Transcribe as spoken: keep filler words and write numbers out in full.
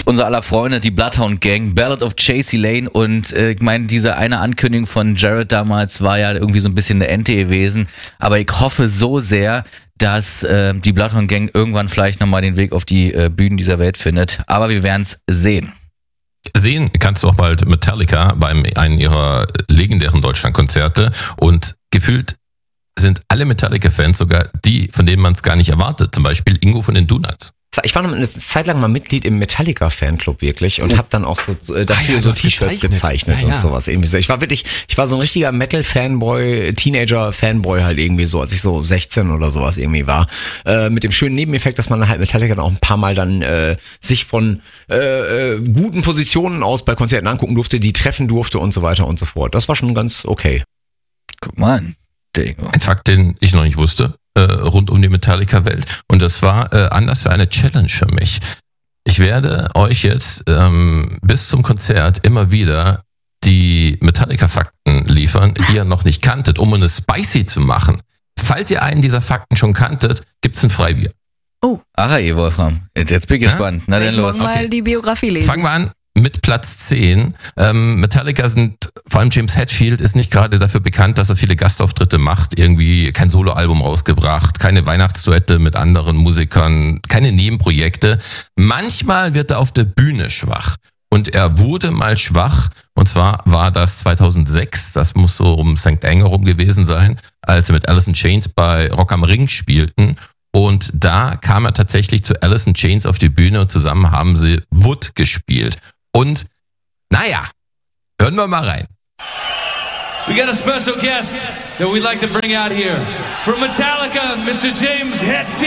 unser aller Freunde, die Bloodhound Gang, Ballad of Chasey Lane und äh, ich meine, diese eine Ankündigung von Jared damals war ja irgendwie so ein bisschen eine Ente gewesen, aber ich hoffe so sehr, dass äh, die Bloodhound Gang irgendwann vielleicht nochmal den Weg auf die äh, Bühnen dieser Welt findet, aber wir werden es sehen. Sehen kannst du auch bald Metallica beim einem ihrer legendären Deutschlandkonzerte und gefühlt sind alle Metallica-Fans, sogar die, von denen man es gar nicht erwartet, zum Beispiel Ingo von den Donuts. Ich war noch eine Zeit lang mal Mitglied im Metallica-Fanclub wirklich und habe dann auch so äh, dafür ah ja, so gezeichnet, T-Shirts gezeichnet ja, ja. und sowas. Irgendwie. Ich war wirklich, ich war so ein richtiger Metal-Fanboy, Teenager-Fanboy halt irgendwie so, als ich so sechzehn oder sowas irgendwie war. Äh, mit dem schönen Nebeneffekt, dass man halt Metallica dann auch ein paar Mal dann äh, sich von äh, äh, guten Positionen aus bei Konzerten angucken durfte, die treffen durfte und so weiter und so fort. Das war schon ganz okay. Guck mal an, der Ingo. Ein Fakt, den ich noch nicht wusste, äh, rund um die Metallica-Welt. Und das war äh, Anlass für eine Challenge für mich. Ich werde euch jetzt ähm, bis zum Konzert immer wieder die Metallica-Fakten liefern, die ihr noch nicht kanntet, um es spicy zu machen. Falls ihr einen dieser Fakten schon kanntet, gibt's ein Freibier. Oh. Ach ey, Wolfram, jetzt, jetzt bin ich Ja? gespannt. Na dann los. Mal Okay. die Biografie lesen. Fangen wir an mit Platz zehn. Ähm, Metallica sind, vor allem James Hetfield ist nicht gerade dafür bekannt, dass er viele Gastauftritte macht, irgendwie kein Soloalbum rausgebracht, keine Weihnachtsduette mit anderen Musikern, keine Nebenprojekte. Manchmal wird er auf der Bühne schwach. Und er wurde mal schwach, und zwar war das zweitausendsechs, das muss so um Sankt Anger rum gewesen sein, als sie mit Alice in Chains bei Rock am Ring spielten. Und da kam er tatsächlich zu Alice in Chains auf die Bühne und zusammen haben sie Wood gespielt. Und naja, hören wir mal rein. We got a special guest that we'd like to bring out here. From Metallica, Mister James Hetfield.